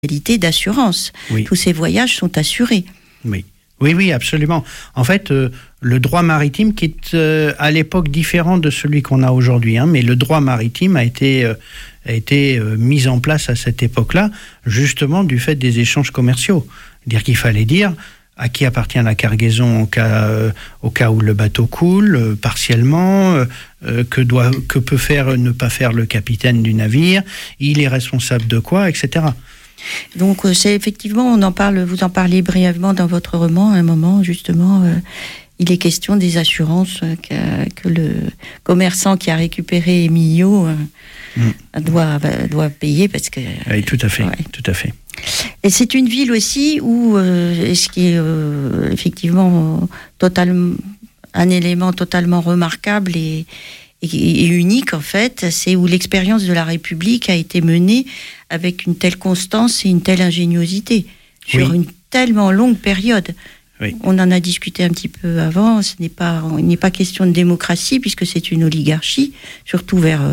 d'assurance. Oui. Tous ces voyages sont assurés. Oui. Oui, absolument. En fait, le droit maritime, qui est à l'époque différent de celui qu'on a aujourd'hui, mais le droit maritime a été mis en place à cette époque-là, justement du fait des échanges commerciaux. C'est-à-dire qu'il fallait dire à qui appartient la cargaison au cas où le bateau coule, partiellement, que peut faire, ne pas faire le capitaine du navire, il est responsable de quoi, etc. Donc c'est effectivement, vous en parlez brièvement dans votre roman, à un moment justement, il est question des assurances que le commerçant qui a récupéré Emilio doit payer parce que... Oui, tout à fait, ouais. Tout à fait. Et c'est une ville aussi où, ce qui est effectivement un élément totalement remarquable et unique en fait, c'est où l'expérience de la République a été menée avec une telle constance et une telle ingéniosité sur une tellement longue période. Oui. On en a discuté un petit peu avant, il n'est pas question de démocratie puisque c'est une oligarchie, surtout vers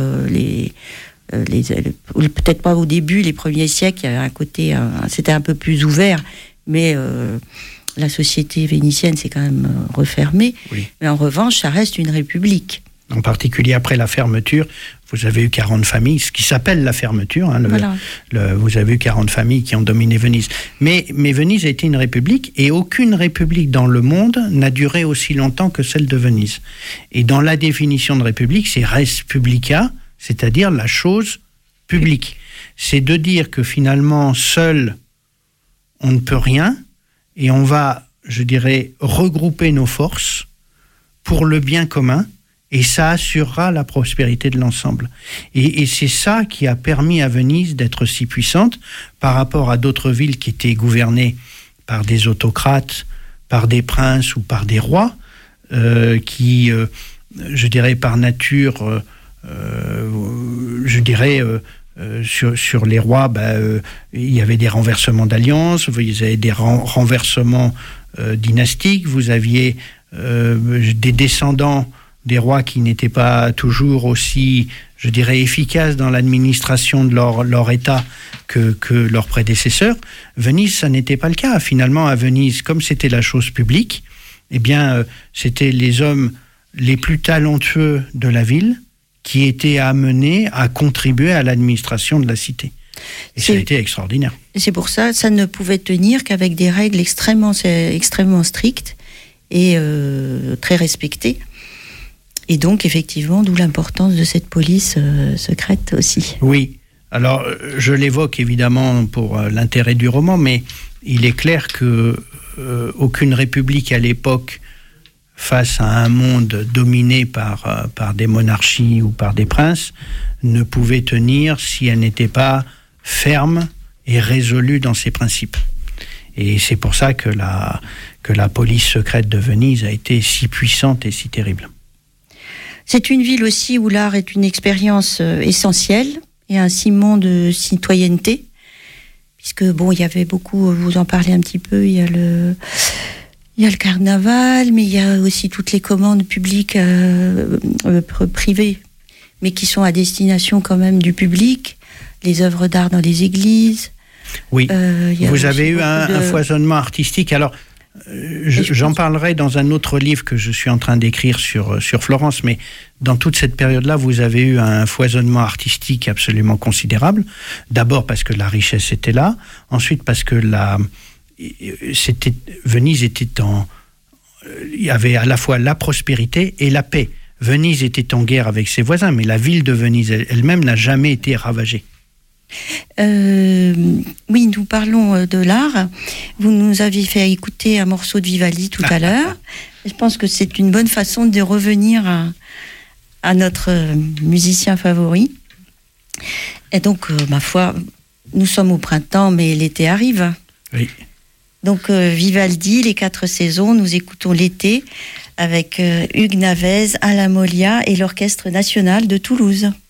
peut-être pas au début, les premiers siècles, il y avait un côté, c'était un peu plus ouvert, mais la société vénitienne s'est quand même refermée. Oui. Mais en revanche, ça reste une république. En particulier après la fermeture, vous avez eu 40 familles, ce qui s'appelle la fermeture. Voilà. Vous avez eu 40 familles qui ont dominé Venise. Mais Venise a été une république, et aucune république dans le monde n'a duré aussi longtemps que celle de Venise. Et dans la définition de république, c'est res publica, c'est-à-dire la chose publique. C'est de dire que finalement, seul, on ne peut rien, et on va, je dirais, regrouper nos forces pour le bien commun, et ça assurera la prospérité de l'ensemble. Et c'est ça qui a permis à Venise d'être si puissante par rapport à d'autres villes qui étaient gouvernées par des autocrates, par des princes ou par des rois, qui, je dirais, par nature, sur les rois, il y avait des renversements d'alliances, vous avez des renversements dynastiques, vous aviez des descendants des rois qui n'étaient pas toujours aussi, je dirais, efficaces dans l'administration de leur État que leurs prédécesseurs. Venise, ça n'était pas le cas. Finalement, à Venise, comme c'était la chose publique, eh bien, c'était les hommes les plus talentueux de la ville qui étaient amenés à contribuer à l'administration de la cité. Et ça a été extraordinaire. Et c'est pour ça, ça ne pouvait tenir qu'avec des règles extrêmement strictes et très respectées. Et donc, effectivement, d'où l'importance de cette police secrète aussi. Oui. Alors, je l'évoque évidemment pour l'intérêt du roman, mais il est clair que aucune république à l'époque, face à un monde dominé par des monarchies ou par des princes, ne pouvait tenir si elle n'était pas ferme et résolue dans ses principes. Et c'est pour ça que la police secrète de Venise a été si puissante et si terrible. C'est une ville aussi où l'art est une expérience essentielle et un ciment de citoyenneté, puisque il y avait beaucoup, vous en parlez un petit peu, il y a le carnaval, mais il y a aussi toutes les commandes publiques privées, mais qui sont à destination quand même du public, les œuvres d'art dans les églises. Oui, vous avez eu un foisonnement artistique. Alors, j'en parlerai dans un autre livre que je suis en train d'écrire sur Florence, mais dans toute cette période-là, vous avez eu un foisonnement artistique absolument considérable. D'abord parce que la richesse était là, ensuite parce que Venise était il y avait à la fois la prospérité et la paix. Venise était en guerre avec ses voisins, mais la ville de Venise elle-même n'a jamais été ravagée. Oui, nous parlons de l'art. Vous nous avez fait écouter un morceau de Vivaldi tout à l'heure. Je pense que c'est une bonne façon de revenir à notre musicien favori. Et donc, ma foi, nous sommes au printemps, mais l'été arrive. Oui. Donc, Vivaldi, les 4 saisons, nous écoutons l'été avec Hugues Navez, Alain Molia et l'Orchestre national de Toulouse.